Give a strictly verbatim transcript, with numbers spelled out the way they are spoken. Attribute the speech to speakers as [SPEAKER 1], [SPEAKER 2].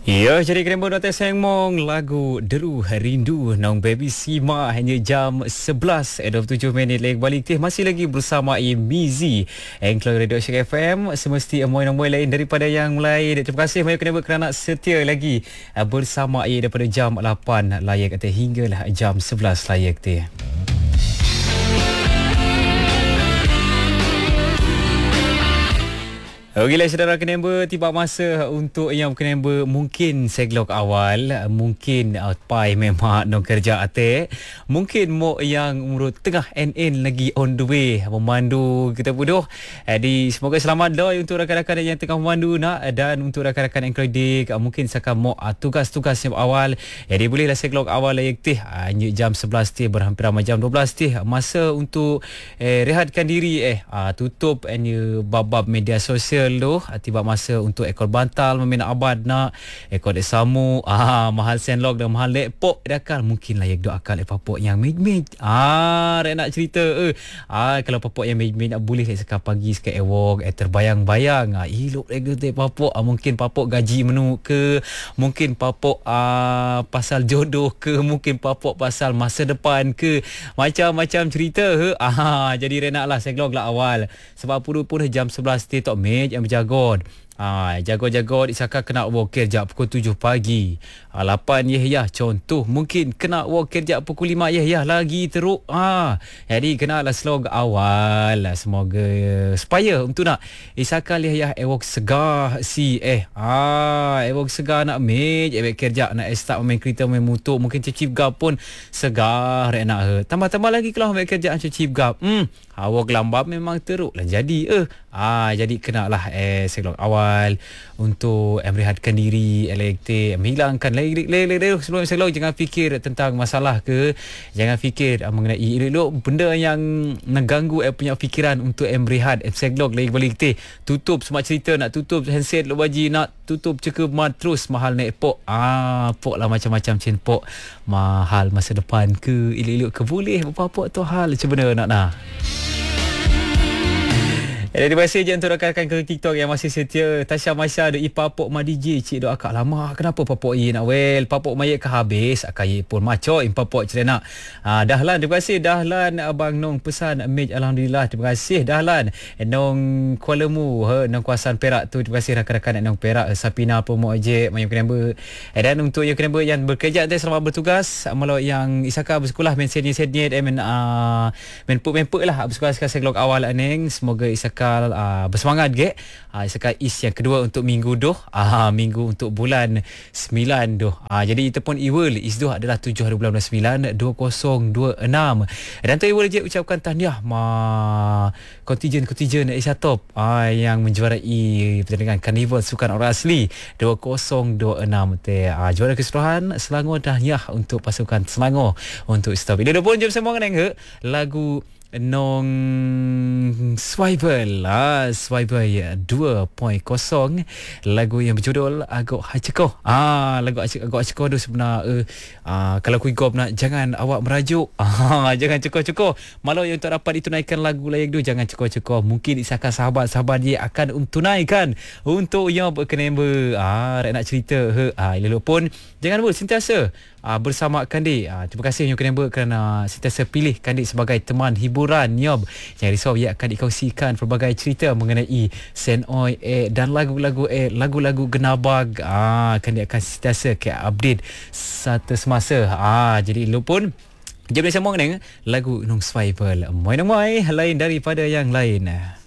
[SPEAKER 1] Ya, jadi kerembo Nota Sengmong lagu Deru Rindu Nong Baby Sima hanya jam sebelas dua puluh tujuh minit lagi balik teh masih lagi bersama Mizi Engklau Radio Syek F M semesti amoy-amoy lain daripada yang lain. Terima kasih banyak kerana kerana setia lagi bersama ia daripada jam lapan layak teh hinggalah jam sebelas layak teh. Okeylah saudara kenember, tiba masa untuk yang kenember mungkin seglok awal, mungkin uh, pai memang nak kerja ate, mungkin mo yang umur tengah N N lagi on the way memandu kita bodoh. Jadi semoga selamat doa untuk rakan-rakan yang tengah memandu nak, dan untuk rakan-rakan yang kredik mungkin sekarang mo uh, tugas-tugas yang awal. Jadi bolehlah seglok awal layak teh uh, jam sebelas teh berhampir jam dua belas teh masa untuk eh, rehatkan diri eh uh, tutup any bab-bab media sosial tu. Tiba masa untuk ekor bantal meminat abad nak ekor dek samu ah mahal senlog dan mahal lepok dah kan mungkin layak doa akal papok yang mej-mej ah rek nak cerita eh ah kalau papok yang mej-mej nak boleh lek sekali pagi sekali ewok eh terbayang-bayang ah elok lek tu papok ah, mungkin papok gaji menu ke, mungkin papok ah pasal jodoh ke, mungkin papok pasal masa depan ke, macam-macam cerita he ah jadi rek naklah seglog lah awal sebab puluh pun jam sebelas ti tok mej yang berjaga. Ah, jago-jago disaka kena work kerja pukul tujuh pagi. Ah, lapan ya ya contoh mungkin kena work kerja pukul lima ya ya lagi teruk. Ah, jadi kenalah slog awal semoga supaya untuk nak isaka ya ya ewok segar si eh ah ewok segar nak mej ewek kerja nak start main kereta main motor mungkin cicip gap pun segar nak he. Tambah-tambah lagi kalau ewek kerja cicip gap. Hmm, awak lambat memang teruk lah jadi eh. Ah, jadi kenalah eh slog awal untuk merehatkan diri, elektif, menghilangkan lele-lele sebelum selok jangan fikir tentang masalah ke, jangan fikir mengenai elok benda yang mengganggu eh punya fikiran untuk merehat, selok lagi balik teh. Tutup semua cerita nak tutup handset lo baji nak tutup cekap mat terus mahal naik pok. Ah, pok lah macam-macam cin pok. Mahal masa depan ke, elok-elok ke boleh apa-apa tu hal macam mana nak nak. Eh, terima kasih je untuk rakan-rakan ke TikTok yang masih setia. Tasha Masya ada ipapok ma D J cik doa akak lama. Kenapa papok ye nak well? Papok mayat ke habis akak ye pun maco impapok cerena. Ah, Dahlan terima kasih Dahlan abang Nong pesan mej alhamdulillah terima kasih Dahlan. Nong Kuala Mu he nong kawasan Perak tu terima kasih rakan-rakan nong Perak Sapina pun mo je mayam kenamba. Eh, dan untuk yang kenamba yang bekerja nanti selamat bertugas. Malau yang isaka bersekolah men senior-senior eh men ah men puk-men-puk lah bersekolah sekarang awal aneng semoga isaka Uh, bersemangat ke uh, sekarang is yang kedua untuk minggu doh uh, minggu untuk bulan sembilan doh uh, jadi kita pun Iwal is doh adalah tujuh hari bulan sembilan dua kosong dua enam dan tu Iwal je ucapkan tahniah ma kontingen-kontingen Asia Top uh, yang menjuarai pertandingan Karnival Sukan Orang Asli dua kosong dua enam teh uh, juara keseluruhan Selangor tahniah untuk pasukan Selangor untuk stop ini pun jom semua neng lagu Nong Swivel lah Swivel ya dua kosong lagu yang berjudul Agak Haceko ah lagu Agak Haceko tu sebenar uh, uh, kalau ku igop nak jangan awak merajuk ah jangan ceko-ceko malau yang tak dapat ditunaikan lagu layak tu jangan ceko-ceko mungkin isakan sahabat-sahabat dia akan tunaikan untuk yang berkenember ah nak cerita he ah elok pun jangan lupa sentiasa Uh, bersama Kandik. Uh, terima kasih Nyob Kenember kerana sentiasa pilih Kandik sebagai teman hiburan Nyob. Jangan risau ia akan dikongsikan pelbagai cerita mengenai Senoi eh, dan lagu-lagu eh, lagu-lagu Genabag. Ah, uh, Kandik akan sentiasa ke update satu semasa. Ah, uh, jadi lu pun jom bersama dengan lagu Nong Survival. Moi-moi lain daripada yang lain.